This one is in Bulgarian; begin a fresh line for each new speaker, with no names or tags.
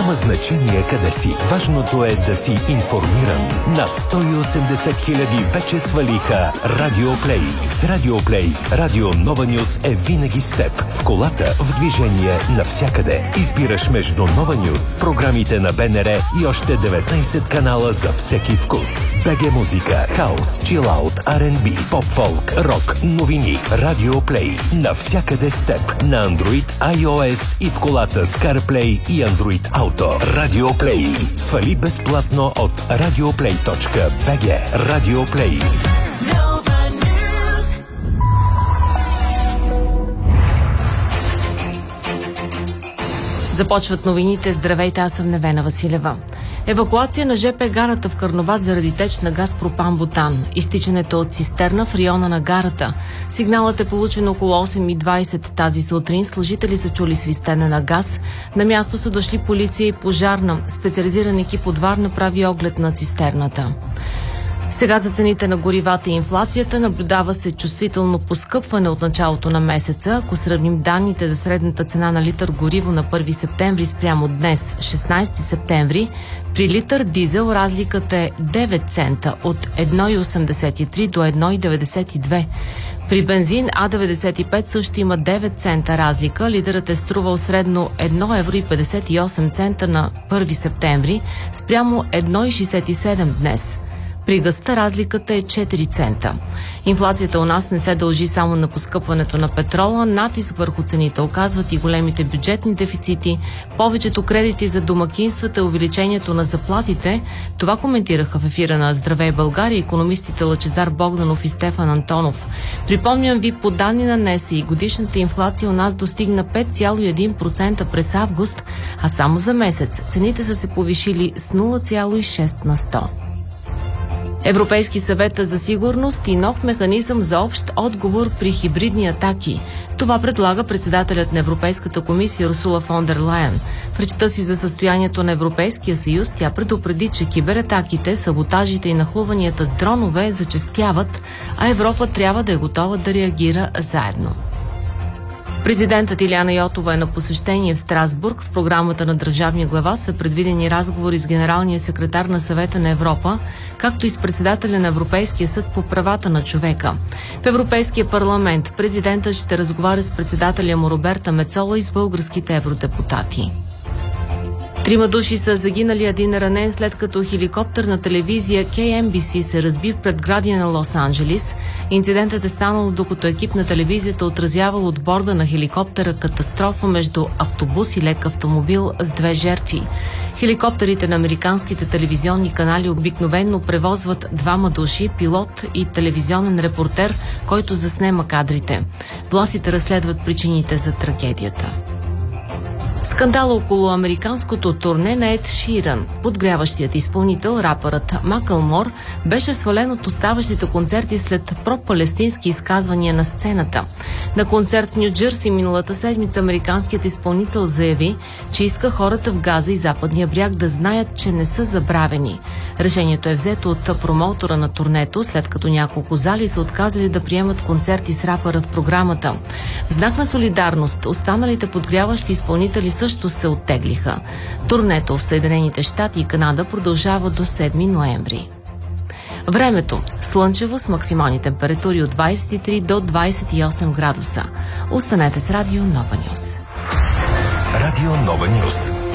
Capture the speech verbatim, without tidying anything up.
Няма значение къде си. Важното е да си информиран. Над сто и осемдесет хиляди вече свалиха Радиоплей. С Радиоплей Радио Нова Нюз е винаги с теб. В колата, в движение, навсякъде. Избираш между Нова Нюз, програмите на БНР и още деветнайсет канала за всеки вкус. БГ музика, хаус, чилаут, Ар енд Би, поп-фолк, рок, новини. Радиоплей. Навсякъде с теб. На Android, iOS и в колата с CarPlay и Android Auto. Радиоплей. Свали безплатно от радиоплей точка би джи. Радиоплей.
Започват новините. Здравейте, аз съм Невена Василева. Евакуация на жп гарата в Карнобат заради теч на газ пропан-бутан. Изтичането от цистерна в района на гарата. Сигналът е получен около осем и двайсет тази сутрин. Служители са чули свистене на газ. На място са дошли полиция и пожарна. Специализиран екип от Варна прави оглед на цистерната. Сега за цените на горивата и инфлацията наблюдава се чувствително поскъпване от началото на месеца. Ако сравним данните за средната цена на литър гориво на първи септември спрямо днес, шестнайсети септември, при литър дизел разликата е девет цента от едно и осемдесет и три до едно и деветдесет и две. При бензин А деветдесет и пет също има девет цента разлика. Лидерът е струвал средно едно евро и петдесет и осем цента на първи септември спрямо едно и шейсет и седем днес. При газта разликата е четири цента. Инфлацията у нас не се дължи само на поскъпването на петрола. Натиск върху цените оказват и големите бюджетни дефицити, повечето кредити за домакинствата, увеличението на заплатите. Това коментираха в ефира на Здравей България икономистите Лъчезар Богданов и Стефан Антонов. Припомням ви, по данни на НЕСИ, годишната инфлация у нас достигна пет цяло и един процента през август, а само за месец цените са се повишили с нула цяло и шест на сто. Европейски съвет за сигурност и нов механизъм за общ отговор при хибридни атаки. Това предлага председателят на Европейската комисия Урсула фон дер Лайен. В речта си за състоянието на Европейския съюз тя предупреди, че кибератаките, саботажите и нахлуванията с дронове зачестяват, а Европа трябва да е готова да реагира заедно. Президентът Илияна Йотова е на посещение в Страсбург. В програмата на държавния глава са предвидени разговори с генералния секретар на Съвета на Европа, както и с председателя на Европейския съд по правата на човека. В Европейския парламент президентът ще разговаря с председателя му Роберта Мецола и с българските евродепутати. Трима души са загинали, един ранен, след като хеликоптер на телевизия Кей Ем Би Си се разби в предградие на Лос-Анджелис. Инцидентът е станал докато екип на телевизията отразявал от борда на хеликоптера катастрофа между автобус и лек автомобил с две жертви. Хеликоптерите на американските телевизионни канали обикновено превозват двама души, пилот и телевизионен репортер, който заснема кадрите. Властите разследват причините за трагедията. Скандал около американското турне на Ед Ширан. Подгряващият изпълнител, рапърът Макълмор, беше свален от оставащите концерти след пропалестински изказвания на сцената. На концерт в Ню Джерси миналата седмица американският изпълнител заяви, че иска хората в Газа и Западния бряг да знаят, че не са забравени. Решението е взето от промоутора на турнето, след като няколко зали са отказали да приемат концерти с рапъра в програмата. В знак на солидарност, останалите подгряващи изпълнители също се оттеглиха. Турнето в Съединените щати и Канада продължава до седми ноември. Времето. Слънчево с максимални температури от двайсет и три до двайсет и осем градуса. Останете с Радио Нова Нюз.
Радио Нова Нюз.